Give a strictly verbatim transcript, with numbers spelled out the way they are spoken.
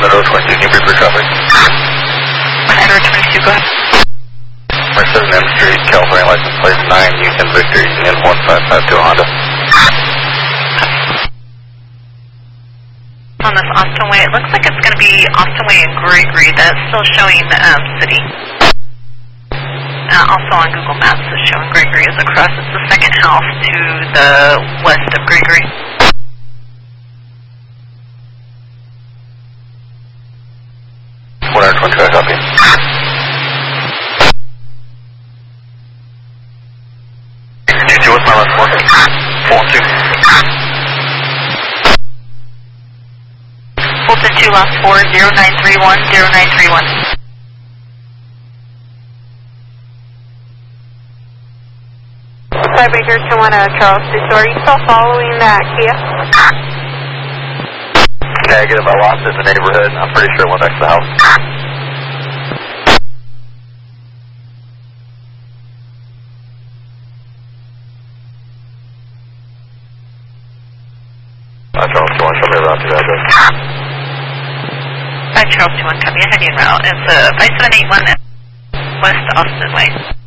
one zero twenty-two, New Breed for traffic. one zero twenty-two, go ahead. seven M Street, California license plate nine, Houston Victor, Union one five five two Honda. On this Austin Way, it looks like it's going to be Austin Way and Gregory. That's still showing um, city. Uh, also on Google Maps, it's showing Gregory as across. It's the second house to the west of Gregory. one zero twenty-two, I copy. two two, what's my last four? four two. Fulton two, last four, zero nine three one, zero nine three one. Baker two one zero, Charles two, so are you still following that Kia? Negative, I lost it in the neighborhood. I'm pretty sure it went next to the house. Uh, Charles two one, show me around to the address. Hi, Charles two one, copy, heading route. It's uh, five seven eight one West Austin Way.